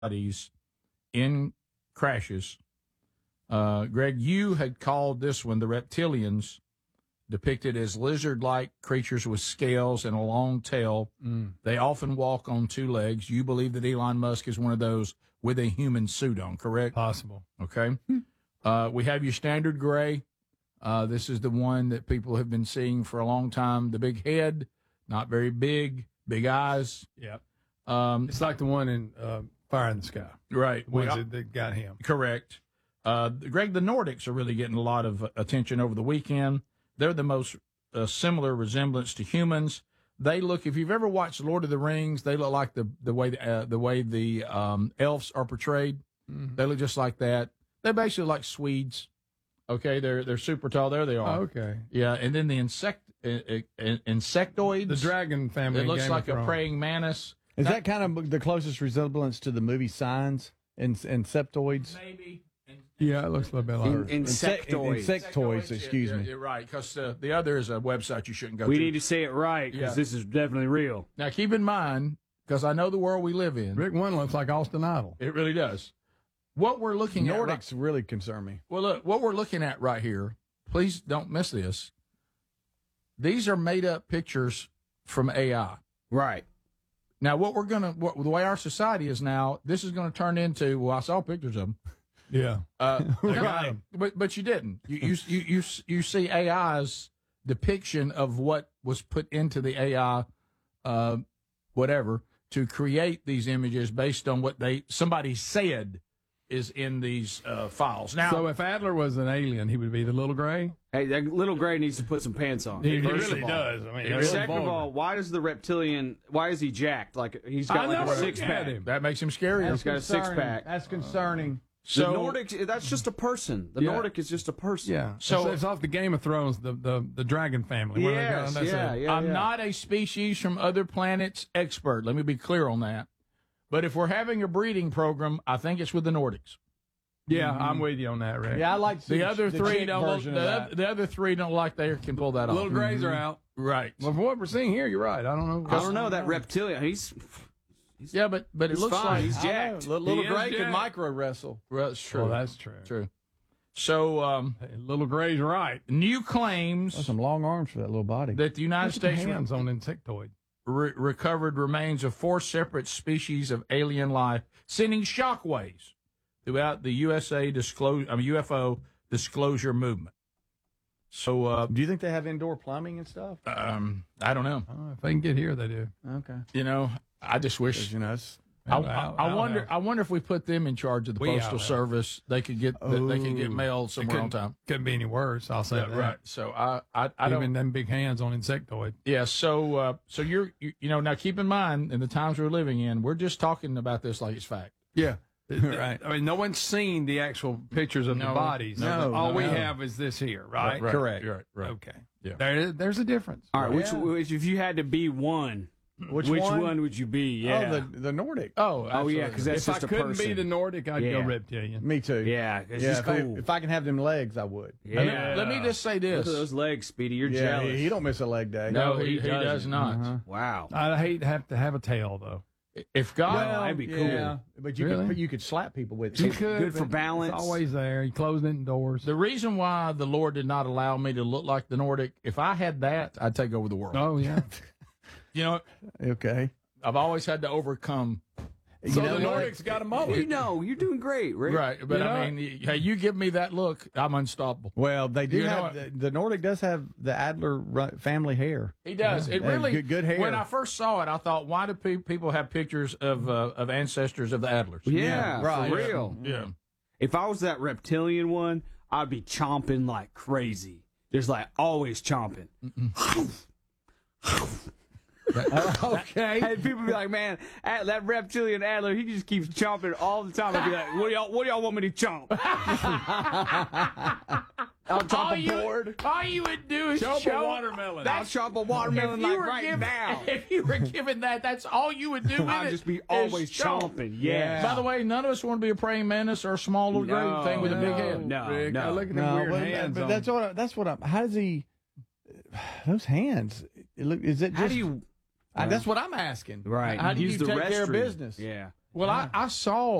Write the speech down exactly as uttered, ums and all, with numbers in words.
bodies in crashes. Uh, Greg, you had called this one the reptilians, depicted as lizard-like creatures with scales and a long tail. Mm. They often walk on two legs. You believe that Elon Musk is one of those with a human suit on, correct? Possible. Okay. Uh, we have your standard gray. Uh, this is the one that people have been seeing for a long time. The big head, not very big, big eyes. Yeah. Um, it's like the one in uh, Fire in the Sky. Right. The ones We- that, that got him. Correct. Uh, Greg, the Nordics are really getting a lot of attention over the weekend. They're the most uh, similar resemblance to humans. They look, if you've ever watched Lord of the Rings, they look like the the way uh, the way the um, elves are portrayed. Mm-hmm. They look just like that. They're basically like Swedes. Okay, they're they're super tall. There they are. Oh, okay. Yeah, and then the insect uh, uh, insectoids. The dragon family. It in looks Game like of a Thrones. praying mantis. Is that kind of the closest resemblance to the movie Signs and Insectoids? Maybe. Yeah, it looks a little bit like In, Insect- insectoid. Insectoids, excuse yeah, me. You're right, because uh, the other is a website you shouldn't go we to. need to say it right because Yeah. this is definitely real. Now, keep in mind, because I know the world we live in. Rick One looks like Austin Idol. It really does. What we're looking at. Nordics really concern me. Well, look, what we're looking at right here, please don't miss this. These are made up pictures from A I. Right. Now, what we're going to, what the way our society is now, this is going to turn into, well, I saw pictures of them. Yeah. Uh, We no, got 'em. But, but you didn't. You, you, you, you, you see A I's depiction of what was put into the A I, uh, whatever, to create these images based on what they, somebody said is in these uh, files. Now, So if Adler was an alien, he would be the little gray? Hey, that little gray needs to put some pants on. He, he First really of all. does. I mean, He they're really- so Second of vulgar. all, why does the reptilian? Why is he jacked? Like he's got I like know, a six look at pack. him. that makes him scary. He's got a six pack. That's concerning. So, the Nordic, that's just a person. The Yeah. Nordic is just a person. Yeah. So- So it's, it's off the Game of Thrones, the the, the dragon family. where they go, Yes, and that's yeah, it. yeah. I'm not a species from other planets expert. Let me be clear on that. But if we're having a breeding program, I think it's with the Nordics. Yeah, I'm with you on that, Rick. Yeah, I like to see The other the three chick don't look, version the, of oth- that. the other three don't like they can pull that off. Little grays are out. Right. Well, from what we're seeing here, you're right. I don't know. I don't know that reptilian. He's Yeah, but but it He's looks fine. like He's I know, jacked. Little, little He is Gray could jacked. micro wrestle. well, that's true. Well, that's true. true. So um, Hey, little gray's right. new claims That's some long arms for that little body. that the United Look at the States hands on insectoid. re- recovered remains of four separate species of alien life, sending shockwaves throughout the U S A disclose, I mean, U F O disclosure movement. So, uh, Do you think they have indoor plumbing and stuff? um, I don't know. Oh, if they can get here, they do. Okay. You know, I just wish. You know, it's, I, Out- I, out- I out wonder. there. I wonder if we put them in charge of the We postal out there. service, they could get that they could get Oh. mail somewhere on couldn't, time. couldn't be any worse. I'll say Yeah, that. right. So I, I, I don't. Even them big hands on insectoid. Yeah. So, uh, so you're, you, you know, now keep in mind in the times we're living in, we're just talking about this like it's fact. Yeah. Right. I mean, no one's seen the actual pictures of No, the bodies. no, All no, we no. have is this here, right? Right. Correct. Right. Right. Okay. Yeah. There, there's a difference. all right. Which, Yeah. which, if you had to be one, Which which one? one? would you be? Yeah. Oh, the, the Nordic. Oh, Oh, yeah, because that's If I just a couldn't person. be the Nordic, I'd Yeah. go reptilian. Me too. yeah, it's Yeah, just if, I, cool. if I can have them legs, I would. yeah. Let, me, let me just say Look this. at those legs, Speedy. You're Yeah, jealous. he, he don't miss a leg day. No, No, he, he he does doesn't. not. Uh-huh. Wow. I'd hate to have to have a tail, though. If God, Well, that'd be cool. Yeah, but you Really? could you could slap people with You it. could, good for but balance. It's always there. You closed it indoors. the reason why the Lord did not allow me to look like the Nordic, if I had that, I'd take over the world. Oh, yeah. You know, Okay. I've always had to overcome. You so know the what? Nordic's got a mullet. You know, you're doing great, Rick. Right, but You I know- mean, hey, you give me that look, I'm unstoppable. Well, they do You know have what? the, the Nordic does have the Adler ru- family hair. He does. It Yeah, really good- good hair. When I first saw it, I thought, why do pe- people have pictures of uh, of ancestors of the Adlers? Yeah, Yeah, right. for real. Yeah. If I was that reptilian one, I'd be chomping like crazy. Just like always chomping. Okay. And people be like, man, Ad- that reptilian Adler, he just keeps chomping all the time. I'd be like, what do y'all, what do y'all want me to chomp? I'll chomp All a you, board. all you would do is Chomp a show watermelon. I'll chomp a watermelon If you like were right given- now. If you were given that, that's all you would do with I'd it. just be is always chomp. chomping. Yeah. By the way, none of us want to be a praying mantis or a small little No, gray thing with a big no, head. no, Rick, no. I look at them No, weird but, hands but on. that's what I, that's what I'm. How does he? Those hands. It look, is it just? How do you... I, that's what I'm asking. Right. How do Use you the take care of restroom. business? Yeah. Well, I, I saw